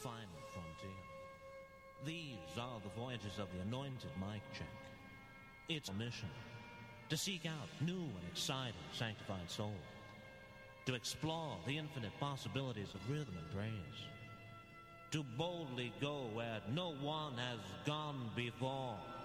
final frontier. These are the voyages of the anointed Mike Check. It's a mission to seek out new and exciting sanctified souls, to explore the infinite possibilities of rhythm and praise, to boldly go where no one has gone before.